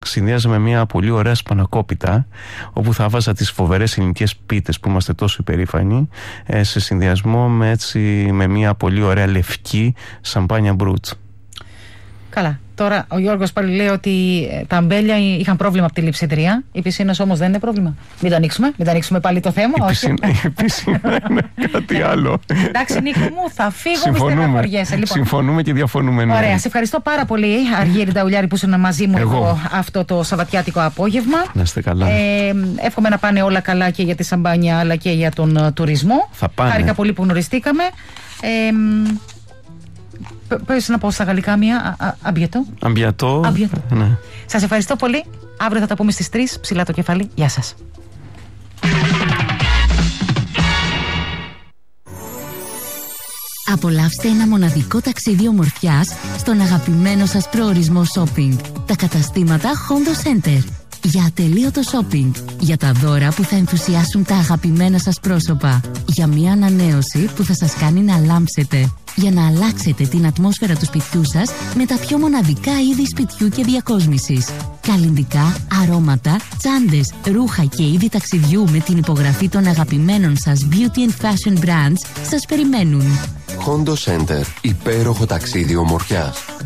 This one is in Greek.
συνδύαζε με μια πολύ ωραία σπανακόπιτα, όπου θα βάζα τις φοβερές ελληνικές πίτες που είμαστε τόσο υπερήφανοι, σε συνδυασμό με μια πολύ ωραία λευκή σαμπάνια μπρούτ. Καλά. Τώρα ο Γιώργος πάλι λέει ότι τα αμπέλια είχαν πρόβλημα από τη λειψιδρία. Η πισίνα όμως δεν είναι πρόβλημα. Μην τα ανοίξουμε πάλι το θέμα. Η πισίνα είναι κάτι άλλο. Εντάξει, Νίκο μου, θα φύγω, μη στεναχωριέσαι. Λοιπόν. Συμφωνούμε και διαφωνούμε. Ναι. Ωραία, σε ευχαριστώ πάρα πολύ, Αργύρη Νταουλιάρη, που ήσουν μαζί μου εδώ αυτό το σαββατιάτικο απόγευμα. Να είστε καλά. Εύχομαι να πάνε όλα καλά και για τη σαμπάνια αλλά και για τον τουρισμό. Θα πάνε. Χάρηκα πολύ που γνωριστήκαμε. Πες να πω στα γαλλικά μία αμπιατό. Ναι. Σας ευχαριστώ πολύ. Αύριο θα τα πούμε στις 3. Ψηλά το κεφάλι. Γεια σας. Απολαύστε ένα μοναδικό ταξίδι ομορφιάς στον αγαπημένο σας προορισμό shopping. Τα καταστήματα Hondo Center. Για ατελείωτο shopping. Για τα δώρα που θα ενθουσιάσουν τα αγαπημένα σας πρόσωπα. Για μια ανανέωση που θα σας κάνει να λάμψετε. Για να αλλάξετε την ατμόσφαιρα του σπιτιού σας με τα πιο μοναδικά είδη σπιτιού και διακόσμησης. Καλλυντικά, αρώματα, τσάντες, ρούχα και είδη ταξιδιού με την υπογραφή των αγαπημένων σας beauty and fashion brands σας περιμένουν. Hondo Center. Υπέροχο ταξίδι ομορφιάς.